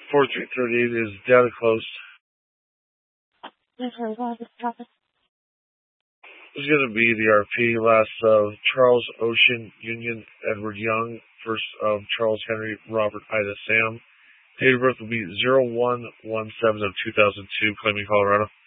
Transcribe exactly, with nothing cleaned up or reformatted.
four three thirty-eight is data closed. Yes, sir. Go ahead. Copy. This is going to be the R P. Last of Charles Ocean Union Edward Young. First of Charles Henry Robert Ida Sam. Date of birth will be zero one one seven of two thousand two, Claiming, Colorado.